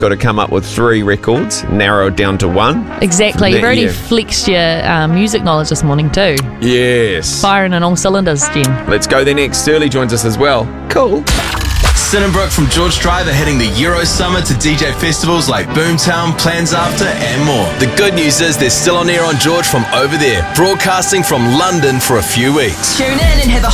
Got to come up with 3 records, narrow it down to 1. Exactly. You've already flexed your music knowledge this morning too. Yes. Firing on all cylinders, Jen. Let's go then next. Sterling joins us as well. Cool. Sinnenbrook from George Drive are heading the Euro Summer to DJ festivals like Boomtown, Plans After and more. The good news is they're still on air on George from over there, broadcasting from London for a few weeks. Tune in and have a